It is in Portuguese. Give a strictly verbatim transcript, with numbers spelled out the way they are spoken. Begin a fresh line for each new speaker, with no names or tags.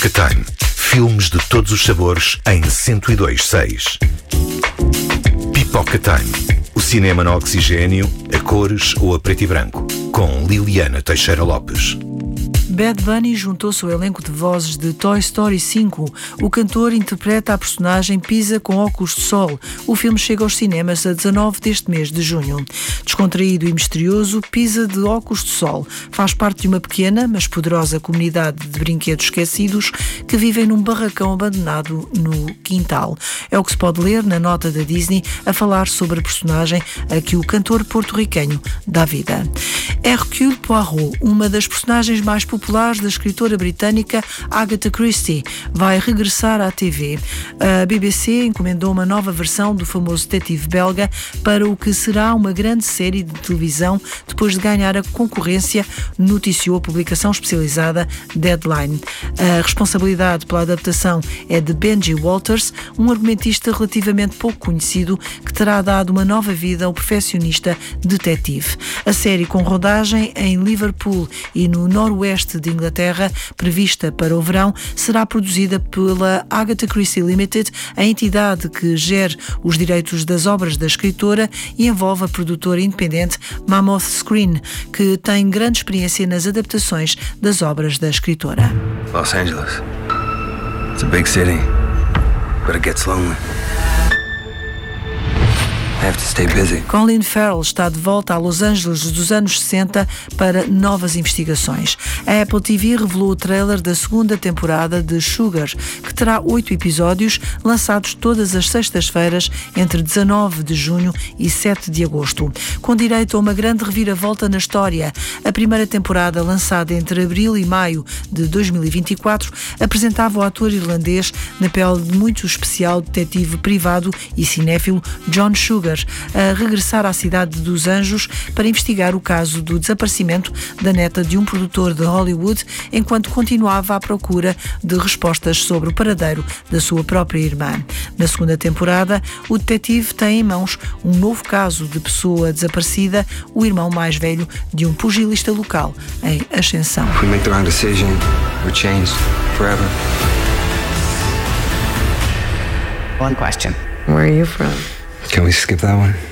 Pipoca Time. Filmes de todos os sabores em cento e dois seis. Pipoca Time. O cinema no oxigênio, a cores ou a preto e branco. Com Liliana Teixeira Lopes.
Bad Bunny juntou-se ao elenco de vozes de Toy Story cinco. O cantor interpreta a personagem Pisa com óculos de sol. O filme chega aos cinemas a dezanove deste mês de junho. Descontraído e misterioso, Pisa de óculos de sol faz parte de uma pequena, mas poderosa comunidade de brinquedos esquecidos que vivem num barracão abandonado no quintal. É o que se pode ler na nota da Disney a falar sobre a personagem a que o cantor porto-riquenho dá vida. Hercule Poirot, uma das personagens mais populares da escritora britânica Agatha Christie, vai regressar à T V. A B B C encomendou uma nova versão do famoso detetive belga para o que será uma grande série de televisão depois de ganhar a concorrência, noticiou a publicação especializada Deadline. A responsabilidade pela adaptação é de Benji Walters, um argumentista relativamente pouco conhecido que terá dado uma nova vida ao perfeccionista detetive. A série, com rodagem em Liverpool e no noroeste de Inglaterra, prevista para o verão, será produzida pela Agatha Christie Limited, a entidade que gere os direitos das obras da escritora, e envolve a produtora independente Mammoth Screen, que tem grande experiência nas adaptações das obras da escritora.
Los Angeles. It's a big city, but it gets lonely. I have to stay busy.
Colin Farrell está de volta a Los Angeles dos anos sessenta para novas investigações. A Apple T V revelou o trailer da segunda temporada de Sugar, que terá oito episódios lançados todas as sextas-feiras entre dezanove de junho e sete de agosto. Com direito a uma grande reviravolta na história, a primeira temporada, lançada entre abril e maio de dois mil e vinte e quatro, apresentava o ator irlandês na pele de muito especial detetive privado e cinéfilo John Sugar a regressar à cidade dos Anjos para investigar o caso do desaparecimento da neta de um produtor de Hollywood, enquanto continuava à procura de respostas sobre o paradeiro da sua própria irmã. Na segunda temporada, o detetive tem em mãos um novo caso de pessoa desaparecida, o irmão mais velho de um pugilista local em ascensão.
If we make the wrong decision, we're changed forever.
One question. Where are you from?
Can we skip that one?